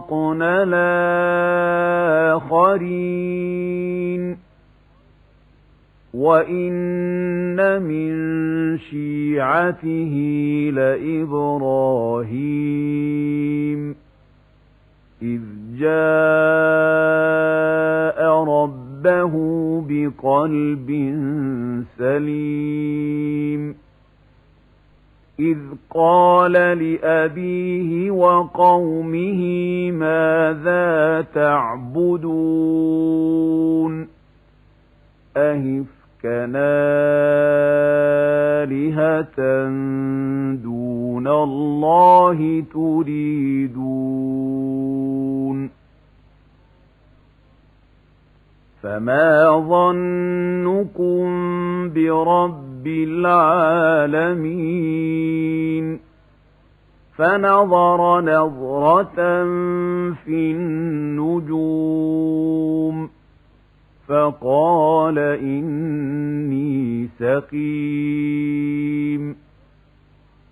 أغرقنا الآخرين وإن من شيعته لإبراهيم إذ جاء ربه بقلب سليم إذ قال لأبيه وقومه ماذا تعبدون أهفكا آلهة دون الله تريدون فما ظنكم برب العالمين فنظر نظرة في النجوم فقال إني سقيم